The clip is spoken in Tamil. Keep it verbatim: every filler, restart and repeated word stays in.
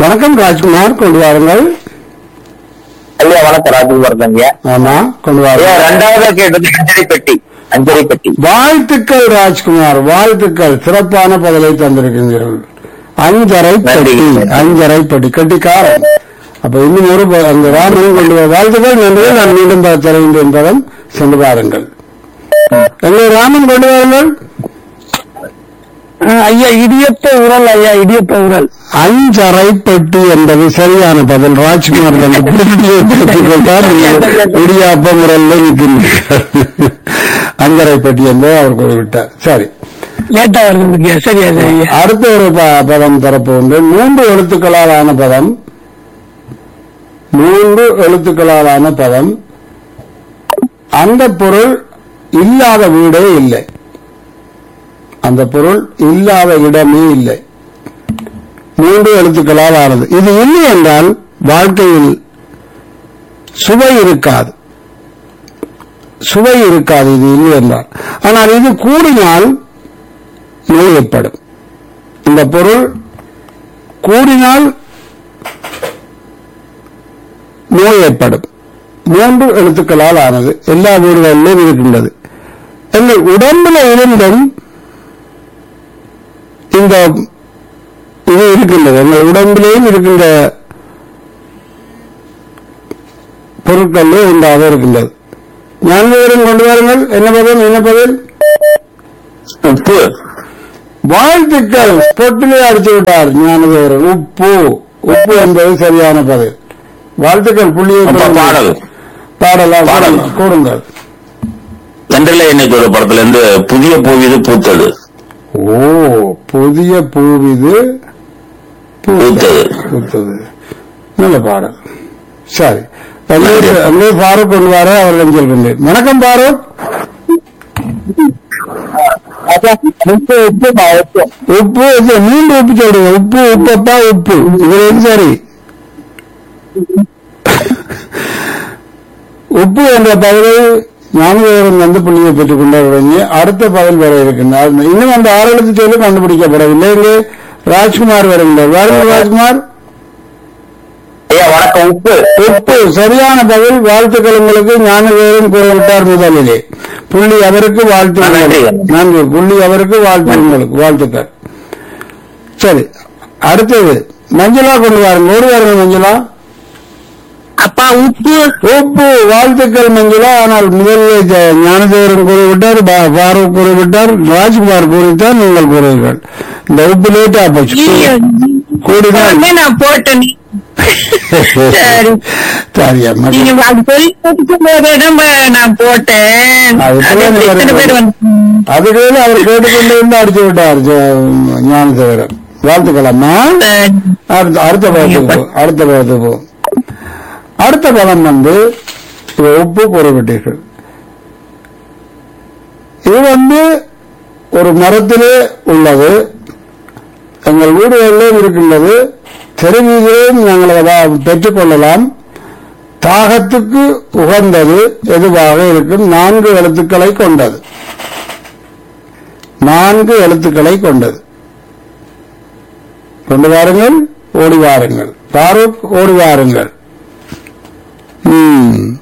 வணக்கம் ராஜ்குமார், கொண்டு வாருங்கள். ஐயா வணக்கம், ராஜ்குமார் தாங்க. ஆமா, கொண்டு வாருங்கள். ரெண்டாவது கேட்டது அஞ்சரை பெட்டி. அஞ்சரை பெட்டி. வாழ்த்துக்கள் ராஜ்குமார், வாழ்த்துக்கள். சிறப்பான பதிலை தந்திருக்கின்றீர்கள். அஞ்சரை பெட்டி, அஞ்சரை பெட்டி கட்டிக்காரன். அப்ப இன்னும் ஒரு ப- அந்த ராமனையும் கொண்டு வா. வாழ்த்துக்கள். நன்றி. நான் மீண்டும் தருகின்றேன் பதம். சென்று பாருங்கள். எங்களை ராமன் கொண்டு வாருங்கள். ஐயா இடியப்ப உரல், ஐயா இடியப்ப உரல். அஞ்சரை பெட்டி என்பது சரியான பதில். ராஜ்குமார் வந்து பெட்டியை பெற்றுக் கொண்டார். இடியாப்ப முறையில் நிற்கின்றீர்கள். அஞ்சரை பெட்டி என்பதை அவர் கூறிவிட்டார். சரி, லேட்டா வருது. சரியா சரியா. அடுத்த ஒரு ப- பதம் தரப்போன்று. மூன்று எழுத்துக்களால் ஆன பதம். மூன்று எழுத்துக்களால் ஆன பதம். அந்த பொருள் இல்லாத வீடே இல்லை. அந்த பொருள் இல்லாத இடமே இல்லை. மூன்று எழுத்துக்களால் ஆனது. இது இல்லை என்றால் வாழ்க்கையில் சுவை இருக்காது. சுவை இருக்காது இது இல்லை என்றால். ஆனால் இது கூடினால் நோய் ஏற்படும். இந்த பொருள் கூடினால் நோய் ஏற்படும். மூன்று எழுத்துக்களால் ஆனது. எல்லா வீடுகளிலும் இருக்கின்றது. எங்கள் உடம்புல இருந்தும் இந்த இது இருக்கின்றது. எங்கள் உடம்பிலேயும் இருக்கின்ற பொருட்களிலே உண்டாக இருக்கின்றது. ஞானதேவரும் கொண்டு வாருங்கள். என்ன பதில்? என்ன பதில்? உப்பு. வாழ்த்துக்கள். பொட்டிலே அடித்து விட்டார் ஞானதேவரன். உப்பு. உப்பு என்பது சரியான பதில். வாழ்த்துக்கள். புள்ளியை அப்ப பாடல். பாடலாம் பாடல். கூடுங்கள். சென்ட்ரல என்னைக்கு ஒரு படத்துல இருந்து புதிய பூவிது பூத்தது. ஓ, புதிய பூவிது பூத்தது. பூத்தது. நல்ல பாடல். சரி, அங்கே ஃபாரூக் கொண்டு வர அவர்கள் சொல்கின்றேன். வணக்கம் ஃபாரூக். உப்பு உப்பு உப்பு. உப்பு இது மீண்டும் உப்பு சொல்றீங்க. உப்பு உப்பப்பா உப்பு. இது எது சரி? உப்பு என்ற பதிலை ஞானதேவன் வந்து புள்ளியை பெற்றுக் கொண்டவங்க. அடுத்த பதில் வர இருக்கின்றார். இன்னும் அந்த ஆறு எழுத்து சொல்லி கண்டுபிடிக்கப்படவில்லை. இங்கே ராஜ்குமார் வருகின்றார். வாருங்கள் ராஜ்குமார். ஐயா வணக்கம். உப்பு. உப்பு சரியான பதில். வாழ்த்துக்கள் உங்களுக்கு. ஞானதேவன் கூறிவிட்டார் முதலிலே. புள்ளி அவருக்கு வாழ்த்துக்கள். நன்றி. நன்றி. புள்ளி அவருக்கு வாழ்த்து உங்களுக்கு. வாழ்த்துக்கள். சரி, அடுத்தது மஞ்சளா கொண்டு வாருங்க. ஒரு வாருங்க மஞ்சளா. அப்பா உப்பு. உப்பு. வாழ்த்துக்கள் மஞ்சுளா. ஆனால் முதலில் ஜ- ஞானதேவரன் கூறிவிட்டார், பா- ஃபாரூக் கூறிவிட்டார், ராஜ்குமார் கூறிவிட்டார், நீங்கள் கூறுவீர்கள். இந்த உப்பு லேட்டா போச்சு. கூடினால் நான் போட்டேன். சரி. சரியா நீங்க அது சொல்லி போட்டுக்கும் போதுதான் நான் போட்டேன். அது அது இப்பதான் எத்தனை பேர் வந்து அதுக்கு அவர் கேட்டுக்கொண்டு இருந்து அடிச்சு விட்டார் ஜ- ஞானதேவரன். வாழ்த்துக்கலாமா. அடுத்த அடுத்த பதத்துக்கு போ. அடுத்த பதத்துக்கு போ. அடுத்த பதம் வந்து இது உப்பு கூறிவிட்டீர்கள். இது வந்து ஒரு மரத்திலே உள்ளது. எங்கள் வீடுகளிலும் இருக்கின்றது. தெருவீதியிலும் நாங்கள் அதை பெற்றுக் கொள்ளலாம். தாகத்துக்கு உகந்தது எதுவாக இருக்கும்? நான்கு எழுத்துக்களை கொண்டது. நான்கு எழுத்துக்களை கொண்டது. கொண்டு வாருங்கள். ஓடி வாருங்கள். ஃபாரூக் ஓடி வாருங்கள். ம்